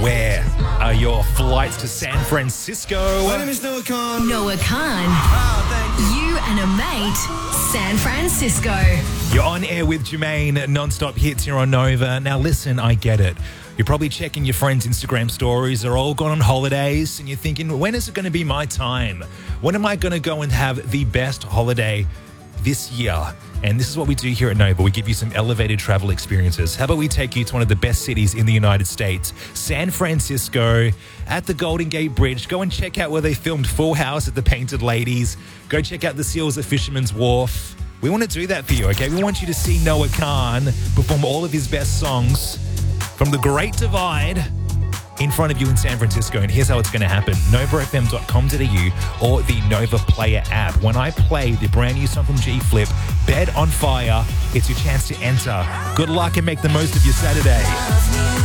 Where are your flights to San Francisco? My name is Noah Khan. Noah Khan. You and a mate, San Francisco. You're on air with Jermaine, non-stop hits here on Nova. Now listen, I get it. You're probably checking your friends' Instagram stories. They're all gone on holidays and you're thinking, when is it going to be my time? When am I going to go and have the best holiday this year? And this is what we do here at Nova. We give you some elevated travel experiences. How about we take you to one of the best cities in the United States, San Francisco, at the Golden Gate Bridge. Go and check out where they filmed Full House at the Painted Ladies. Go check out the Seals at Fisherman's Wharf. We want to do that for you, okay? We want you to see Noah Khan perform all of his best songs from the Great Divide in front of you in San Francisco. And here's how it's going to happen. NovaFM.com.au or the Nova Player app. When I play the brand new song from G-Flip, Bed on Fire, it's your chance to enter. Good luck and make the most of your Saturday.